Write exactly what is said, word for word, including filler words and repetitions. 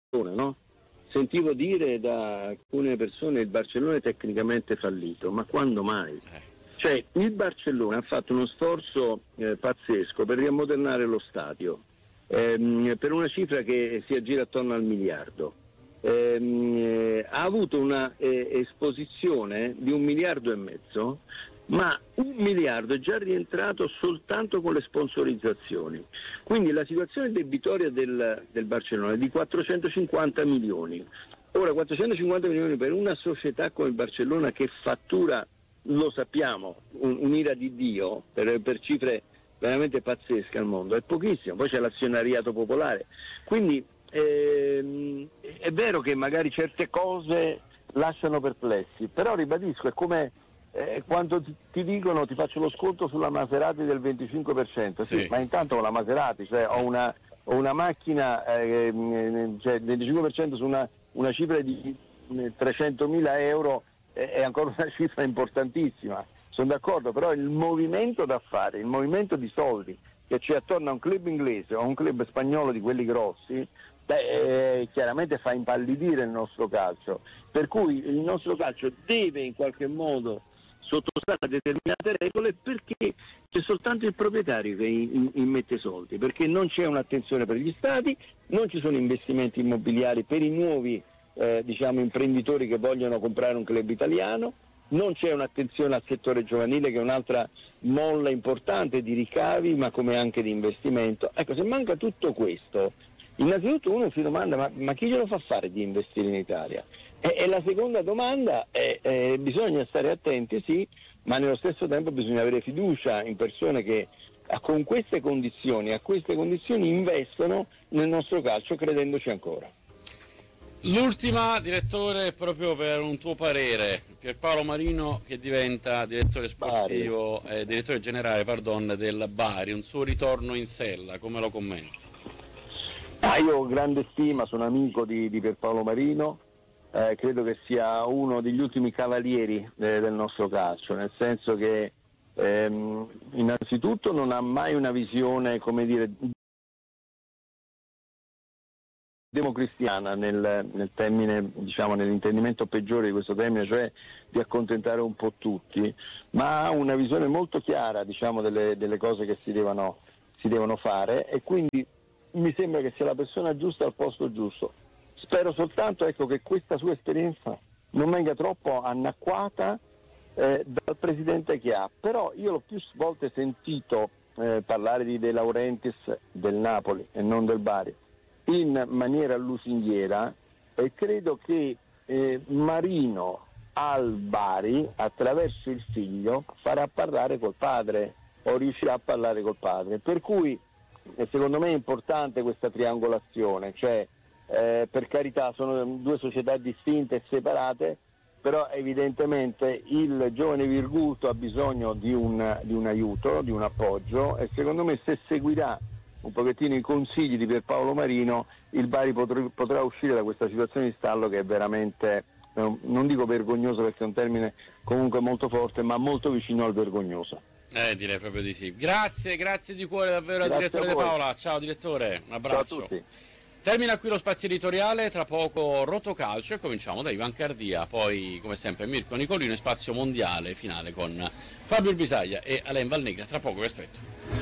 no? Sentivo dire da alcune persone il Barcellona è tecnicamente fallito, ma quando mai? Cioè, il Barcellona ha fatto uno sforzo eh, pazzesco per riammodernare lo stadio, ehm, per una cifra che si aggira attorno al miliardo. Ehm, eh, ha avuto una eh, esposizione di un miliardo e mezzo, ma un miliardo è già rientrato soltanto con le sponsorizzazioni. Quindi la situazione debitoria del, del Barcellona è di quattrocentocinquanta milioni. Ora, quattrocentocinquanta milioni per una società come il Barcellona che fattura, lo sappiamo, un, un'ira di Dio per, per cifre veramente pazzesche al mondo, è pochissimo. Poi c'è l'azionariato popolare. Quindi ehm, è vero che magari certe cose lasciano perplessi, però ribadisco, è come Eh, quando ti, ti dicono ti faccio lo sconto sulla Maserati del venticinque per cento, sì, sì, ma intanto ho la Maserati, cioè ho una, ho una macchina, eh, cioè venticinque per cento su una, una cifra di trecentomila euro eh, è ancora una cifra importantissima, sono d'accordo, però il movimento da fare, il movimento di soldi che c'è attorno a un club inglese o a un club spagnolo di quelli grossi, beh, eh, chiaramente fa impallidire il nostro calcio, per cui il nostro calcio deve in qualche modo sottostare a determinate regole, perché c'è soltanto il proprietario che immette soldi, perché non c'è un'attenzione per gli stati, non ci sono investimenti immobiliari per i nuovi eh, diciamo imprenditori che vogliono comprare un club italiano, non c'è un'attenzione al settore giovanile che è un'altra molla importante di ricavi ma come anche di investimento. Ecco, se manca tutto questo, innanzitutto uno si domanda ma, ma chi glielo fa fare di investire in Italia? E, e la seconda domanda è, è bisogna stare attenti, sì, ma nello stesso tempo bisogna avere fiducia in persone che con queste condizioni, a queste condizioni investono nel nostro calcio credendoci ancora. L'ultima, direttore, proprio per un tuo parere, Pierpaolo Marino che diventa direttore sportivo, eh, direttore generale pardon, del Bari, un suo ritorno in sella, come lo commenti? Ah, io ho grande stima, sono amico di, di Pierpaolo Marino. Eh, credo che sia uno degli ultimi cavalieri eh, del nostro calcio, nel senso che ehm, innanzitutto non ha mai una visione, come dire, democristiana nel, nel termine, diciamo, nell'intendimento peggiore di questo termine, cioè di accontentare un po' tutti, ma ha una visione molto chiara, diciamo, delle, delle cose che si devono, si devono fare, e quindi mi sembra che sia la persona giusta al posto giusto. Spero soltanto, ecco, che questa sua esperienza non venga troppo annacquata eh, dal presidente che ha, però io l'ho più volte sentito eh, parlare di De Laurentiis del Napoli e non del Bari in maniera lusinghiera, e credo che eh, Marino al Bari attraverso il figlio farà parlare col padre o riuscirà a parlare col padre, per cui eh, secondo me è importante questa triangolazione, cioè Eh, per carità sono due società distinte e separate, però evidentemente il giovane Virguto ha bisogno di un, di un aiuto, di un appoggio, e secondo me se seguirà un pochettino i consigli di Pierpaolo Marino il Bari potrà, potrà uscire da questa situazione di stallo che è veramente, eh, non dico vergognoso perché è un termine comunque molto forte, ma molto vicino al vergognoso. Eh, direi proprio di sì. Grazie, grazie di cuore davvero al direttore De Paola. Ciao direttore, un abbraccio. Ciao a tutti. Termina qui lo spazio editoriale, tra poco Rotocalcio e cominciamo da Ivan Cardia, poi come sempre Mirko Nicolino e spazio mondiale finale con Fabio Bisaglia e Alain Valnegra, tra poco vi aspetto.